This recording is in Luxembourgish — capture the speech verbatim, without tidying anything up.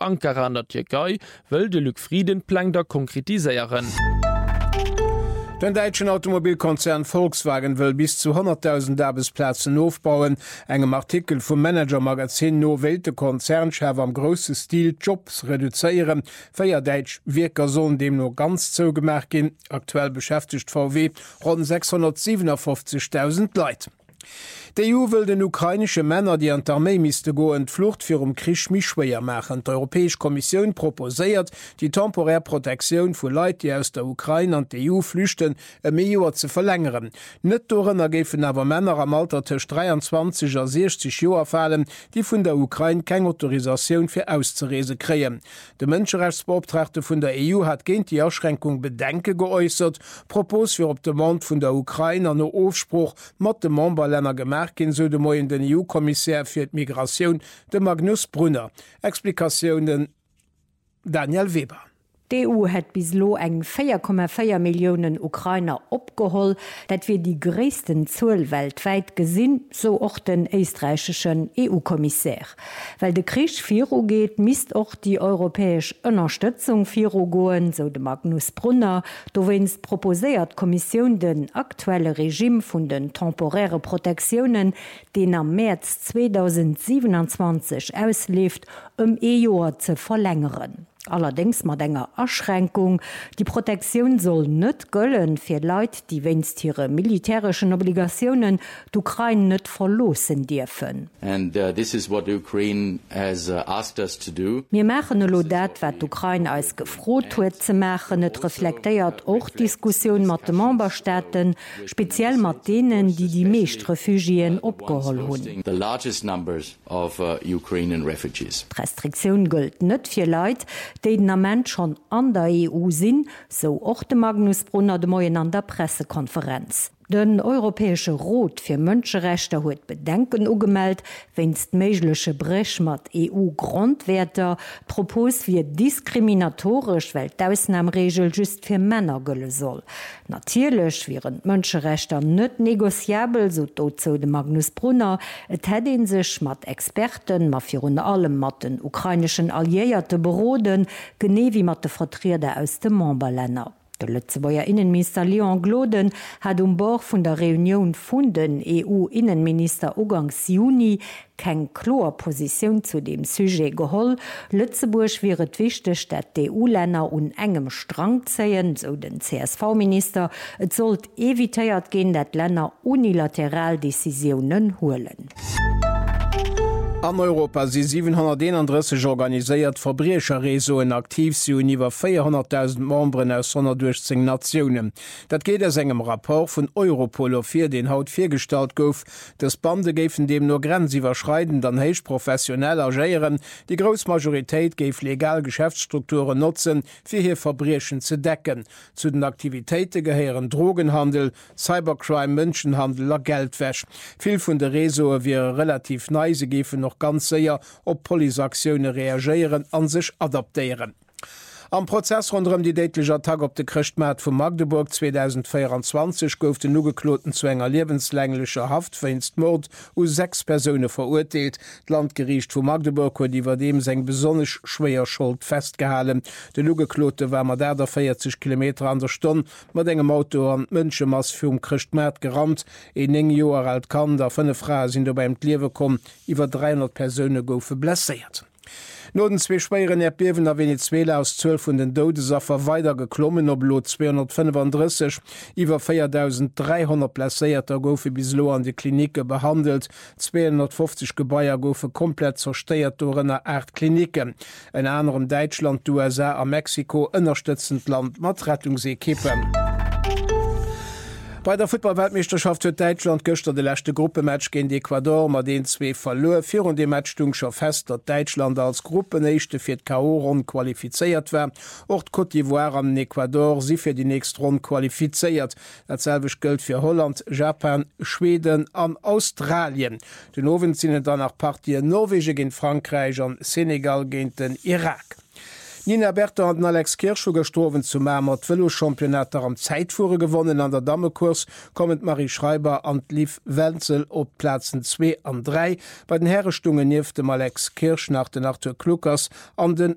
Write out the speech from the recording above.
Ankara an der Türkei wëll de Lückfriedenplan der konkretiseieren. Den deutschen Automobilkonzern Volkswagen will bis zu hunderttausend Arbeitsplätze aufbauen. Engem Artikel vom Managermagazin No Welt de Konzernchef am grossen Stil Jobs reduzieren. Feier Deutsch Wirker sollen dem nur ganz zugemerkt gehen. Aktuell beschäftigt V W rund sechshundertsiebenundfünfzigtausend Leute. Die E U will den ukrainische Männer, die an der Armee miste goen Flucht für um Krieg mich schwer machen. Die Europäische Kommission proposiert, die temporäre Protektion für Leute, die aus der Ukraine an die E U flüchten, um Jahr zu verlängern. Nicht darin ergeben aber Männer am Alter zwischen dreiundzwanzig und sechzig Jahren fallen, die von der Ukraine keine Autorisation für Auszureisen kriegen. Der Menschenrechtsbeauftragte von der E U hat gegen die Ausschränkung Bedenken geäußert. Propos für op dem Mond von der Ukraine noch Aufspruch mit den Memberländern gemerkt, in so de moi den E U-Kommissär fir d Migration de Magnus Brunner. Explikationen Daniel Weber. Die E U hat bislo eng vier Komma vier Millionen Ukrainer opgeholt, dat wir die größten Zoll weltweit gesinn, so auch den österreichischen E U-Kommissär. Weil der Krieg Firo geht, misst auch die europäische Unterstützung Firo goen, so de Magnus Brunner. Do wenn's proposiert Kommission den aktuelle Regime von den temporären Protektionen, den am März zweitausendsiebenundzwanzig auslebt, um E Jahr zu verlängern. Allerdings mat enger Erschränkung. Die Protektion soll net göllen fir Leute, die wennst ihre militärischen Obligationen d'Ukraine net verlosen dürfen. And uh, this is what Ukraine has uh, asked us to do. Wir machen lo dat, wat d'Ukraine als gefrot huet ze machen. Et reflektiert auch Diskussion mat de Memberstaaten, speziell mat denen, die die meest Refugien opgeholt hun. The largest numbers of uh, Ukrainian refugees. Restriktion gilt net fir Leute, den Amment schon an der E U sinn, so och de Magnus Brunner de Moien an der Pressekonferenz. Den Europäische Rat für Menschenrechte huet Bedenken ugemeldt, wennst meiglesche Brech mat E U-Grundwerter Propos wie diskriminatorisch, weil d'Ausnahmeregel just für Männer gëlle soll. Natierlech wären Menschenrechte net negoziabel, so dazu de Magnus Brunner, et hätten sech mat Experten, ma virun allem mat den ukrainischen Alliierte beroden, gene wie mat de Vertreter aus de Memberländer. Der Lützebauer Innenminister Leon Gloden hat um Bord von der Reunion von den E U-Innenminister Ugangs Juni keine klare Position zu dem Sujet geholt. Lützeburg wäre wichtig, dass die E U-Länder un engem Strang ziehen, so den C S V-Minister. Es sollte evitiert gehen, dass Länder unilateral Decisionen holen. An Europa si siebenhunderteinunddreißig organiséiert Verbrecher Resoen aktiv si iwwer vierhunderttausend Membren aus hundertachtzig Nationen. Dat geht aus engem Rapport vun Europol fir den haut firstalt gouf. Das Bande géfen dem nur grenziwwerschreidend an héich professionell agéieren. Die Großmajoritéit géif legal Geschäftsstrukturen nutzen, fir hier Verbrechen ze decken. Zu den Aktivitäten geheieren Drogenhandel, Cybercrime, Menschenhandel a Geldwäsch. Viel vun de Resoe wie relativ neise gefen noch ganz sicher, ob Polizeaktionen reagieren, an sich adaptieren. Am Prozess rund um die dätlicher Tag op de Christmarkt vu Magdeburg zweitausendvierundzwanzig gouf den Nugekloten zu enger lebenslänglicher Haft verdienstmord u sechs Personen verurteilt. D Landgericht vu Magdeburg huet iwwer dem seg besonnech schwéier Schuld festgehalen. De Nugeklote war mat der vierzig Kilometer an der Stunde mat engem Auto an Mënschemass vum Christmarkt gerammt. En eng Joer alt kann der fënne Fra sinn do beim Liewe kom, iwwer dreihundert Personen goufe blessiert. No den zwee schwéieren Erdbeben a Venezuela aus zwölf vun den Dodesaffer weiter geklommen op Lot zweihundertfünfunddreißig, iwwer viertausenddreihundert Pläéierter goufe bislo an de Klinike behandelt, zweihundertfünfzig Gebäier goufe komplett zersteiert dorenner Erdkliniken. En anderem Deutschland, U S A a Mexiko ënnerstützend Land mat Rettungsekippen. Bei der Fußball-Weltmeisterschaft huet Deutschland gëster de lächte Gruppematch gegen Ecuador mat den zwee verloren. Vir und de Matchtung scho fest, dat Deutschland als Gruppenéischte fir d K O-Rund qualifiziert wär. Ort Côte d'Ivoire am Ecuador si fir die nächste Rund qualifiziert. Datselwech gëlt fir Holland, Japan, Schweden an Australien. Den Owen sinnen dann nach Partien Norwegen gegen Frankreich an Senegal gegen den Irak. Nina Bertha und Alex Kirschow gestorben zu Mämer Velochampionater am Zeitfuhre gewonnen an der Dammekurs, kommt Marie Schreiber an Liv Wenzel op Plätzen zwei an drei. Bei den Herrestungen nief dem Alex Kirsch nach den Arthur Kluckers an den